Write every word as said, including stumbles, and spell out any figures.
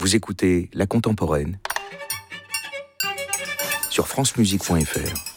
Vous écoutez La Contemporaine sur francemusique point f r.